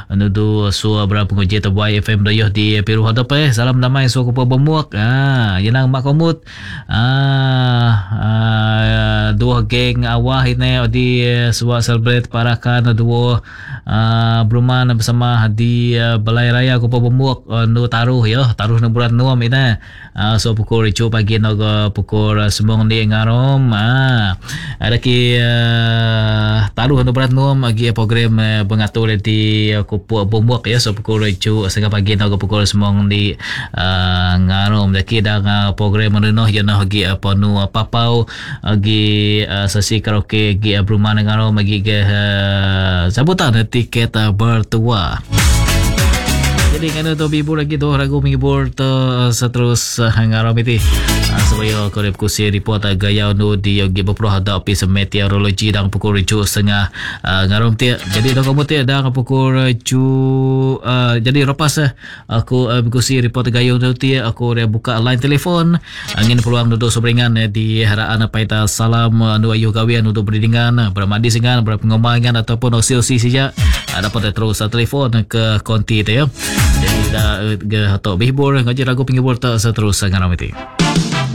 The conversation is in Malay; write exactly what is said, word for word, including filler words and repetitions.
nudu suara berapa penguji terbuai F M Dayuh di Piru Hadap eh. Salam damai suara kupa bermuak. Ah, yenang mak komut. Ah, ah dua geng awah ini di suara celebrate parakan dua ah Bruman bersama di uh, Balai Raya Kupa Bermuak uh, nu taruh ya, taruh nu bulan nuam ini. Ah, so pukul ricu pagi nog pukul sembilan di ngarom. Ah, ada ki uh, taruh nu bulan nuam lagi program uh, mengatur di uh, Kupa Bermuak ya, so pukul ricu setengah pagi nog pukul sembilan di uh, ngarom. Lagi dah uh, program menuh ya noh lagi apa nu papau lagi uh, sesi karaoke lagi uh, Bruman ngarom lagi ke uh, sambutan tiket uh, bertua. Jadi kan tu bibur lagi tu ragu menghibur tu seterus ngaram itu. Supaya korep kusi report gaya nu di yogi berpeluh hadapi meteorologi dan pukul ricu setengah ngaram tu. Jadi tu kamu tu dah pukul ricu jadi lepas aku kusi report gaya nu tu aku dah buka line telefon angin peluang duduk seberingan di haraan apa itu salam nu ayu kawian untuk berdingan bermadi singan berpengembangan ataupun osi-osi saja dapat terus telefon ke konti tu ya. Jadi dah ke hatok bihibur ngaji ragu penghibur tak seterus ngaram itu.